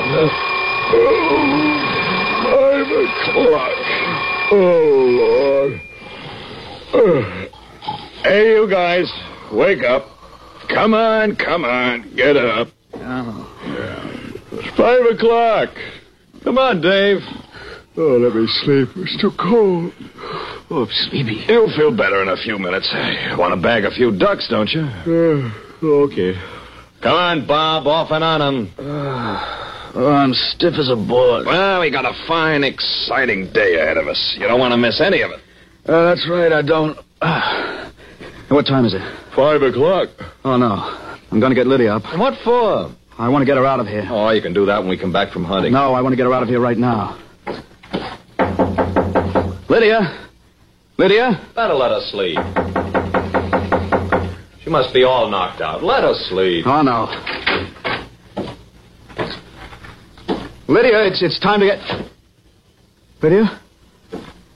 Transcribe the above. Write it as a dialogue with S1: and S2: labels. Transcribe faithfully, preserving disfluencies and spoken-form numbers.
S1: Five o'clock. Oh, Lord. Hey, you guys. Wake up. Come on, come on. Get up.
S2: Oh.
S1: Yeah. It's five o'clock. Come on, Dave. Oh, let me sleep. It's too cold.
S2: Oh, I'm sleepy.
S1: You'll feel better in a few minutes. You want to bag a few ducks, don't you?
S2: Uh,
S1: okay. Come on, Bob. Off and on 'em.
S2: Uh, oh, I'm stiff as a board.
S1: Well, we got a fine, exciting day ahead of us. You don't want to miss any of it.
S2: Uh, that's right, I don't. Uh, what time is it?
S1: Five o'clock.
S2: Oh, no. I'm going to get Lydia up.
S1: And what for?
S2: I want to get her out of here.
S1: Oh, you can do that when we come back from hunting.
S2: No, I want to get her out of here right now. Lydia? Lydia?
S1: Better let her sleep. She must be all knocked out. Let her sleep.
S2: Oh, no. Lydia, it's it's time to get... Lydia?